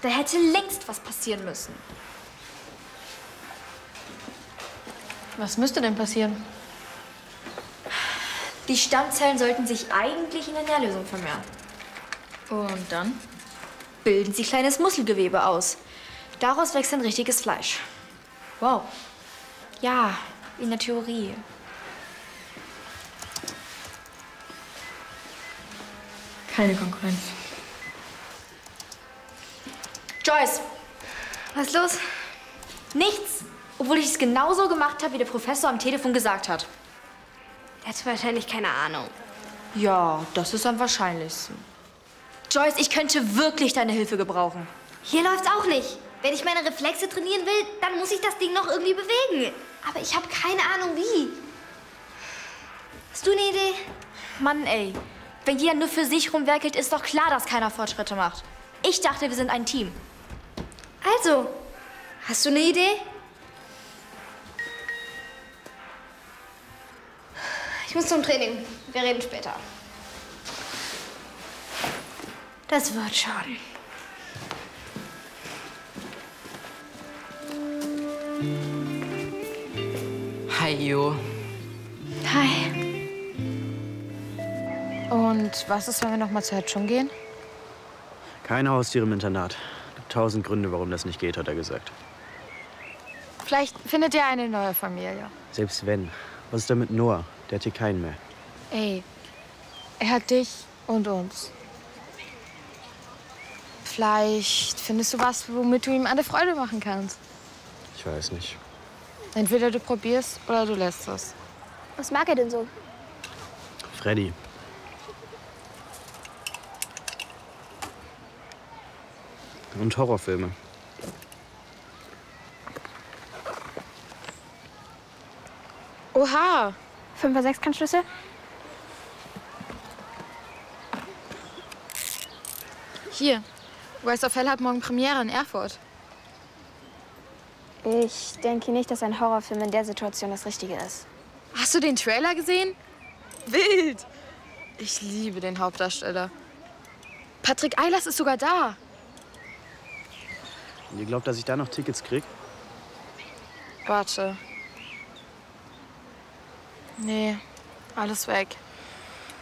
Da hätte längst was passieren müssen. Was müsste denn passieren? Die Stammzellen sollten sich eigentlich in der Nährlösung vermehren. Und dann? Bilden sie kleines Muskelgewebe aus. Daraus wächst ein richtiges Fleisch. Wow. Ja, in der Theorie. Keine Konkurrenz. Joyce! Was ist los? Nichts! Obwohl ich es genauso gemacht habe, wie der Professor am Telefon gesagt hat. Er hat wahrscheinlich keine Ahnung. Ja, das ist am wahrscheinlichsten. Joyce, ich könnte wirklich deine Hilfe gebrauchen. Hier läuft's auch nicht. Wenn ich meine Reflexe trainieren will, dann muss ich das Ding noch irgendwie bewegen. Aber ich habe keine Ahnung, wie. Hast du eine Idee? Mann, ey. Wenn jeder nur für sich rumwerkelt, ist doch klar, dass keiner Fortschritte macht. Ich dachte, wir sind ein Team. Also, hast du eine Idee? Ich muss zum Training. Wir reden später. Das wird schon. Hi, Jo. Hi. Und was ist, wenn wir noch mal zur Hedgehog gehen? Keine Haustiere im Internat. Gibt 1000 Gründe, warum das nicht geht, hat er gesagt. Vielleicht findet ihr eine neue Familie. Selbst wenn. Was ist denn mit Noah? Der hat hier keinen mehr. Ey, er hat dich und uns. Vielleicht findest du was, womit du ihm eine Freude machen kannst. Ich weiß nicht. Entweder du probierst oder du lässt es. Was mag er denn so? Freddy. Und Horrorfilme. Oha! 5er 6 Schlüssel? Hier. Rise of Hell hat morgen Premiere in Erfurt. Ich denke nicht, dass ein Horrorfilm in der Situation das Richtige ist. Hast du den Trailer gesehen? Wild! Ich liebe den Hauptdarsteller. Patrick Eilers ist sogar da. Und ihr glaubt, dass ich da noch Tickets krieg? Warte. Nee, alles weg.